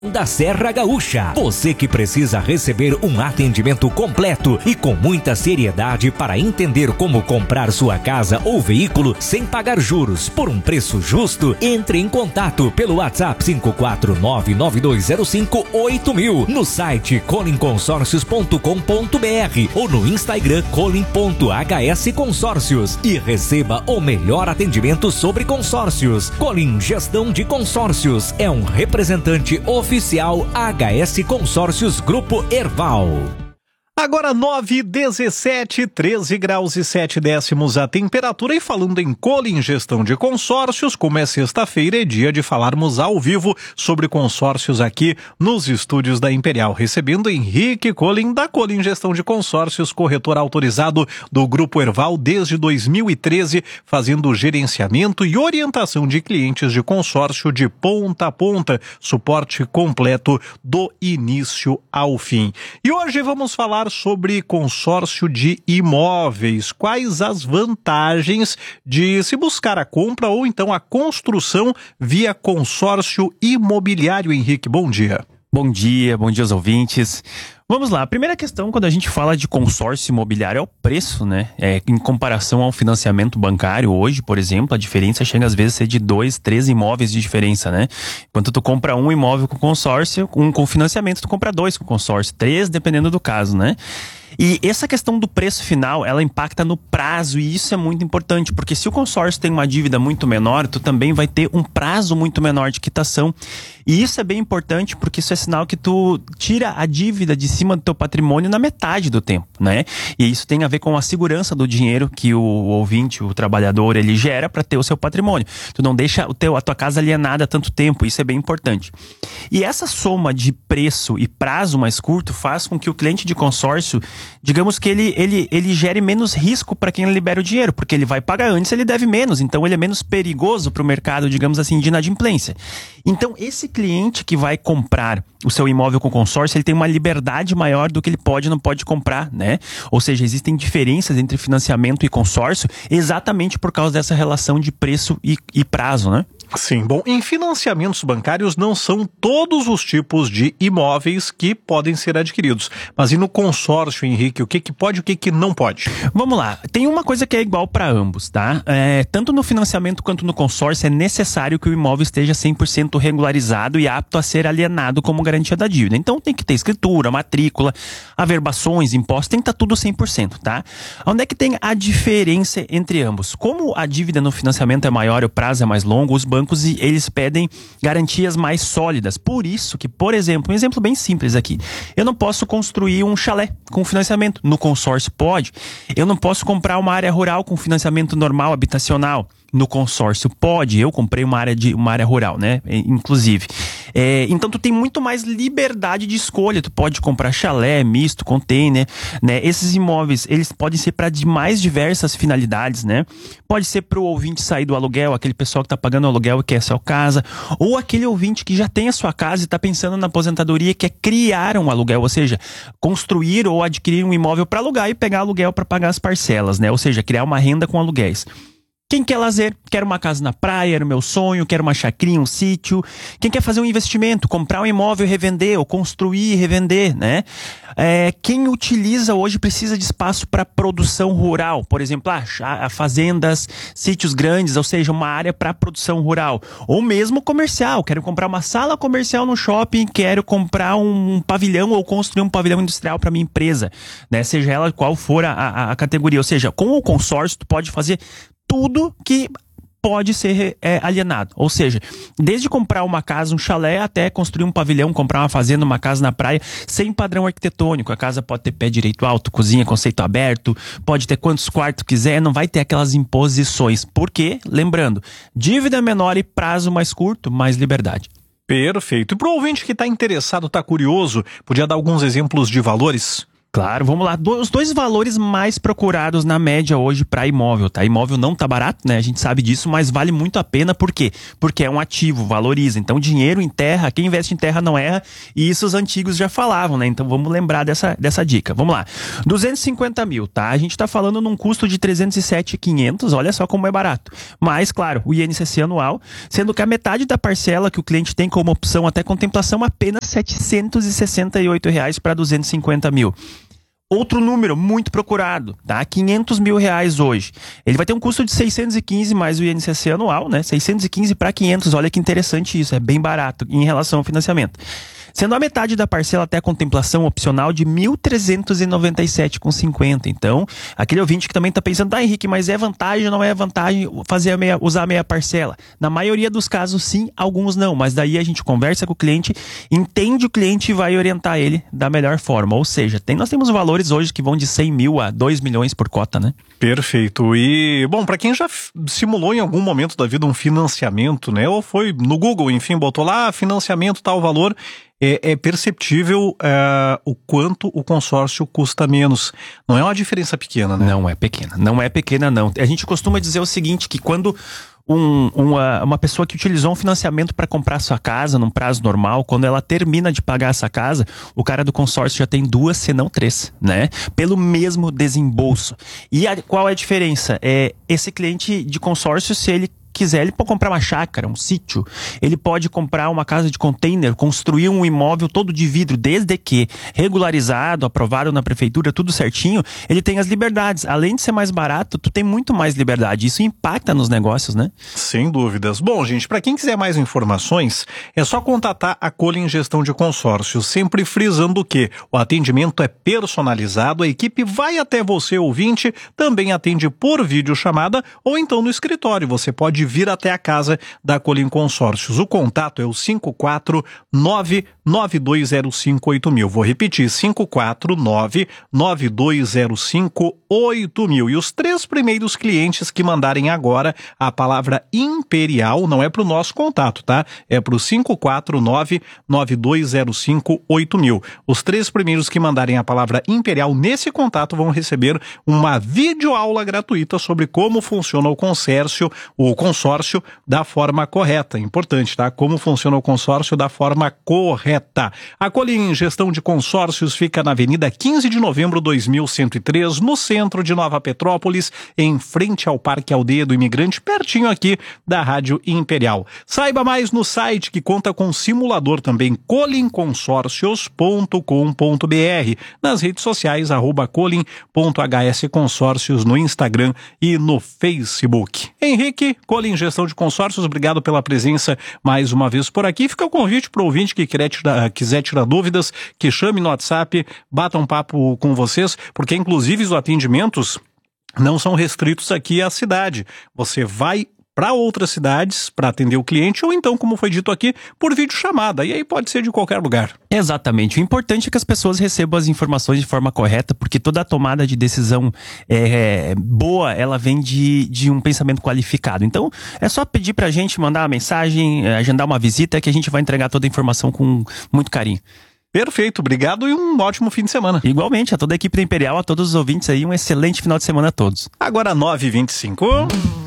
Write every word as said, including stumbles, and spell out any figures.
Da Serra Gaúcha. Você que precisa receber um atendimento completo e com muita seriedade para entender como comprar sua casa ou veículo sem pagar juros por um preço justo, entre em contato pelo WhatsApp cinco quatro nove nove dois zero cinco oito mil, no site colin consórcios ponto com ponto br ou no Instagram colin ponto h s consórcios e receba o melhor atendimento sobre consórcios. Colin Gestão de Consórcios é um representante oficial Oficial H S Consórcios Grupo Erval. Agora nove, dezessete, treze graus e sete décimos a temperatura. E falando em Colin Gestão de Consórcios, como é sexta-feira, é dia de falarmos ao vivo sobre consórcios aqui nos estúdios da Imperial. Recebendo Henrique Colin, da Colin Gestão de Consórcios, corretor autorizado do Grupo Erval desde dois mil e treze, fazendo gerenciamento e orientação de clientes de consórcio de ponta a ponta, suporte completo do início ao fim. E hoje vamos falar sobre consórcio de imóveis. Quais as vantagens de se buscar a compra ou então a construção via consórcio imobiliário? Henrique, bom dia. Bom dia, bom dia aos ouvintes. Vamos lá, a primeira questão quando a gente fala de consórcio imobiliário é o preço, né? É, em comparação ao financiamento bancário, hoje, por exemplo, a diferença chega às vezes a ser de dois, três imóveis de diferença, né? Enquanto tu compra um imóvel com consórcio, um com financiamento, tu compra dois com consórcio, três dependendo do caso, né? E essa questão do preço final, ela impacta no prazo, e isso é muito importante, porque se o consórcio tem uma dívida muito menor, tu também vai ter um prazo muito menor de quitação. E isso é bem importante, porque isso é sinal que tu tira a dívida de cima do teu patrimônio na metade do tempo, né? E isso tem a ver com a segurança do dinheiro que o ouvinte, o trabalhador, ele gera para ter o seu patrimônio. Tu não deixa o teu, a tua casa alienada há tanto tempo, isso é bem importante. E essa soma de preço e prazo mais curto faz com que o cliente de consórcio, digamos que ele, ele, ele gere menos risco para quem libera o dinheiro, porque ele vai pagar antes, ele deve menos, então ele é menos perigoso para o mercado, digamos assim, de inadimplência. Então esse cliente que vai comprar o seu imóvel com consórcio, ele tem uma liberdade maior do que ele pode e não pode comprar, né? Ou seja, existem diferenças entre financiamento e consórcio exatamente por causa dessa relação de preço e, e prazo, né? Sim, bom, em financiamentos bancários não são todos os tipos de imóveis que podem ser adquiridos. Mas e no consórcio, Henrique, o que que pode e o que que não pode? Vamos lá, tem uma coisa que é igual para ambos, tá? É, tanto no financiamento quanto no consórcio é necessário que o imóvel esteja cem por cento regularizado e apto a ser alienado como garantia da dívida. Então tem que ter escritura, matrícula, averbações, impostos, tem que estar tudo cem por cento, tá? Onde é que tem a diferença entre ambos? Como a dívida no financiamento é maior e o prazo é mais longo, os bancos e eles pedem garantias mais sólidas. Por isso que, por exemplo, um exemplo bem simples aqui, eu não posso construir um chalé com financiamento. No consórcio pode. Eu não posso comprar uma área rural com financiamento normal, habitacional. No consórcio pode. Eu comprei uma área, de, uma área rural, né? Inclusive. É, então tu tem muito mais liberdade de escolha. Tu pode comprar chalé, misto, container, né? Esses imóveis, eles podem ser para de mais diversas finalidades, né? Pode ser para o ouvinte sair do aluguel, aquele pessoal que está pagando aluguel e quer a sua casa, ou aquele ouvinte que já tem a sua casa e está pensando na aposentadoria e quer criar um aluguel, ou seja, construir ou adquirir um imóvel para alugar e pegar aluguel para pagar as parcelas, né? Ou seja, criar uma renda com aluguéis. Quem quer lazer, quer uma casa na praia, era o meu sonho, quer uma chacrinha, um sítio. Quem quer fazer um investimento, comprar um imóvel e revender, ou construir e revender, né? É, quem utiliza hoje precisa de espaço para produção rural, por exemplo, ah, fazendas, sítios grandes, ou seja, uma área para produção rural. Ou mesmo comercial, quero comprar uma sala comercial no shopping, quero comprar um pavilhão ou construir um pavilhão industrial para minha empresa, né? Seja ela qual for a, a, a categoria. Ou seja, com o consórcio tu pode fazer tudo que pode ser é, alienado. Ou seja, desde comprar uma casa, um chalé, até construir um pavilhão, comprar uma fazenda, uma casa na praia, sem padrão arquitetônico. A casa pode ter pé direito alto, cozinha, conceito aberto, pode ter quantos quartos quiser, não vai ter aquelas imposições. Por quê? Lembrando, dívida menor e prazo mais curto, mais liberdade. Perfeito. E para o ouvinte que está interessado, está curioso, podia dar alguns exemplos de valores? Claro, vamos lá. Do, os dois valores mais procurados na média hoje para imóvel, tá? Imóvel não tá barato, né? A gente sabe disso, mas vale muito a pena. Por quê? Porque é um ativo, valoriza. Então, dinheiro em terra, quem investe em terra não erra. E isso os antigos já falavam, né? Então, vamos lembrar dessa, dessa dica. Vamos lá. duzentos e cinquenta mil, tá? A gente tá falando num custo de trezentos e sete mil e quinhentos. Olha só como é barato. Mas, claro, o I N C C anual, sendo que a metade da parcela que o cliente tem como opção até contemplação, apenas setecentos e sessenta e oito reais para duzentos e cinquenta mil. Outro número muito procurado, tá? quinhentos mil reais hoje. Ele vai ter um custo de seiscentos e quinze mais o I N C C anual, né? seiscentos e quinze para quinhentos, olha que interessante isso, é bem barato em relação ao financiamento. Sendo a metade da parcela até a contemplação opcional de mil trezentos e noventa e sete reais e cinquenta centavos. Então, aquele ouvinte que também está pensando, tá, Henrique, mas é vantagem ou não é vantagem fazer a meia, usar a meia parcela? Na maioria dos casos, sim, alguns não. Mas daí a gente conversa com o cliente, entende o cliente e vai orientar ele da melhor forma. Ou seja, tem, nós temos valores hoje que vão de cem mil a dois milhões por cota, né? Perfeito. E, bom, para quem já simulou em algum momento da vida um financiamento, né? Ou foi no Google, enfim, botou lá financiamento, tal valor, é, é perceptível é, o quanto o consórcio custa menos. Não é uma diferença pequena, né? Não é pequena. Não é pequena, não. A gente costuma dizer o seguinte, que quando Um, uma, uma pessoa que utilizou um financiamento para comprar sua casa num prazo normal, quando ela termina de pagar essa casa, o cara do consórcio já tem duas, se não três, né? Pelo mesmo desembolso. E a, qual é a diferença? É, esse cliente de consórcio, se ele quiser, ele pode comprar uma chácara, um sítio, ele pode comprar uma casa de container, construir um imóvel todo de vidro, desde que regularizado, aprovado na prefeitura, tudo certinho, ele tem as liberdades. Além de ser mais barato, tu tem muito mais liberdade. Isso impacta nos negócios, né? Sem dúvidas. Bom, gente, para quem quiser mais informações, é só contatar a Colin Gestão de Consórcios, sempre frisando que o atendimento é personalizado, a equipe vai até você, ouvinte, também atende por videochamada ou então no escritório. Você pode vir até a casa da Colin Consórcios. O contato é o cinco quatro nove nove dois zero cinco oito mil. Vou repetir, cinco quatro nove nove dois zero cinco oito mil. E os três primeiros clientes que mandarem agora a palavra Imperial, não é para o nosso contato, tá? É para o cinco quatro nove nove dois zero cinco oito mil. Os três primeiros que mandarem a palavra Imperial nesse contato vão receber uma videoaula gratuita sobre como funciona o consórcio, o consórcio da forma correta. Importante, tá? Como funciona o consórcio da forma correta. A Colin Gestão de Consórcios fica na Avenida quinze de novembro, dois mil cento e três, no centro de Nova Petrópolis, em frente ao Parque Aldeia do Imigrante, pertinho aqui da Rádio Imperial. Saiba mais no site, que conta com simulador também, colin consórcios ponto com ponto b r. Nas redes sociais, arroba colin ponto h s consórcios no Instagram e no Facebook. Henrique, Colin Gestão de Consórcios, obrigado pela presença mais uma vez por aqui. Fica o convite para o ouvinte que quiser tirar, quiser tirar dúvidas, que chame no WhatsApp, bata um papo com vocês, porque inclusive os atendimentos não são restritos aqui à cidade. Você vai para outras cidades para atender o cliente, ou então, como foi dito aqui, por videochamada. E aí pode ser de qualquer lugar. Exatamente. O importante é que as pessoas recebam as informações de forma correta, porque toda a tomada de decisão é, boa, ela vem de, de um pensamento qualificado. Então, é só pedir pra gente mandar uma mensagem, agendar uma visita, que a gente vai entregar toda a informação com muito carinho. Perfeito, obrigado e um ótimo fim de semana. Igualmente, a toda a equipe da Imperial, a todos os ouvintes aí, um excelente final de semana a todos. Agora nove e vinte e cinco.